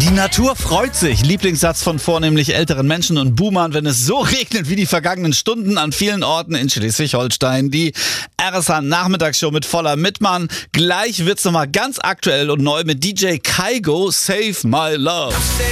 Die Natur freut sich. Lieblingssatz von vornehmlich älteren Menschen und Boomern, wenn es so regnet wie die vergangenen Stunden an vielen Orten in Schleswig-Holstein. Die RSH Nachmittagsshow mit voller Mitmann. Gleich wird's nochmal ganz aktuell und neu mit DJ Kygo, Save My Love.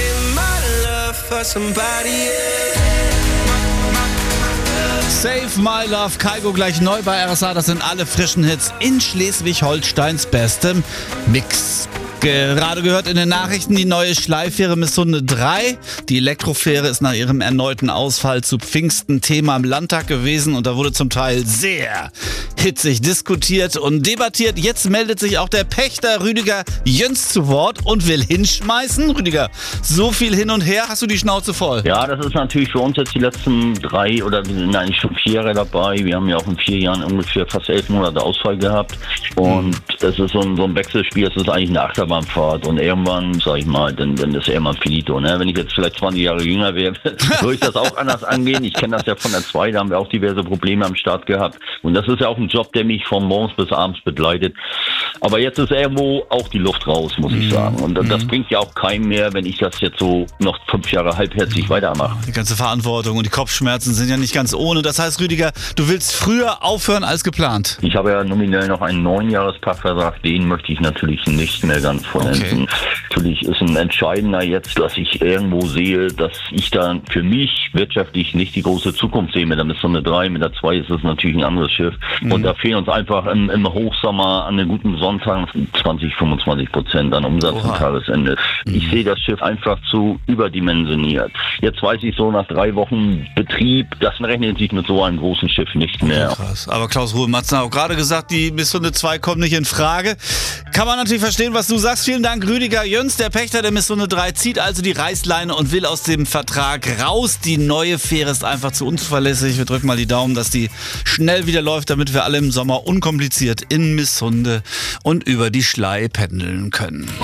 Save My Love, Kygo gleich neu bei RSH. Das sind alle frischen Hits in Schleswig-Holsteins bestem Mix. Gerade gehört in den Nachrichten die neue Schleifähre Missunde 3. Die Elektrofähre ist nach ihrem erneuten Ausfall zu Pfingsten Thema im Landtag gewesen und da wurde zum Teil sehr hitzig diskutiert und debattiert. Jetzt meldet sich auch der Pächter Rüdiger Jöns zu Wort und will hinschmeißen. Rüdiger, so viel hin und her, hast du die Schnauze voll? Ja, das ist natürlich für uns jetzt die letzten 3 oder wir sind eigentlich schon 4 Jahre dabei. Wir haben ja auch in 4 Jahren ungefähr fast 11 Monate Ausfall gehabt und das ist so ein Wechselspiel, das ist eigentlich eine Achterbahnfahrt und irgendwann, sag ich mal, dann ist irgendwann finito. Ne? Wenn ich jetzt vielleicht 20 Jahre jünger wäre, würde ich das auch anders angehen. Ich kenne das ja von der 2, da haben wir auch diverse Probleme am Start gehabt und das ist ja auch ein Job, der mich von morgens bis abends begleitet. Aber jetzt ist irgendwo auch die Luft raus, muss ich sagen. Und das bringt ja auch keinem mehr, wenn ich das jetzt so noch 5 Jahre halbherzig weitermache. Die ganze Verantwortung und die Kopfschmerzen sind ja nicht ganz ohne. Das heißt, Rüdiger, du willst früher aufhören als geplant. Ich habe ja nominell noch einen 9-Jahres-Pachtvertrag. Den möchte ich natürlich nicht mehr ganz vollenden. Okay. Natürlich ist ein entscheidender jetzt, dass ich irgendwo sehe, dass ich da für mich wirtschaftlich nicht die große Zukunft sehe. Mit der Missunde 3, mit der 2 ist es natürlich ein anderes Schiff. Und da fehlen uns einfach im Hochsommer an einem guten Sonntag 20-25% an Umsatz am Tagesende. Ich sehe das Schiff einfach zu überdimensioniert. Jetzt weiß ich so nach 3 Wochen Betrieb, das rechnet sich mit so einem großen Schiff nicht mehr. Krass. Aber Klaus Ruhe-Matzen hat auch gerade gesagt, die Missunde 2 kommt nicht in Frage. Kann man natürlich verstehen, was du sagst. Vielen Dank, Rüdiger Jöns. Der Pächter der Missunde 3 zieht also die Reißleine und will aus dem Vertrag raus. Die neue Fähre ist einfach zu unzuverlässig. Wir drücken mal die Daumen, dass die schnell wieder läuft, damit wir alle im Sommer unkompliziert in Missunde und über die Schlei pendeln können.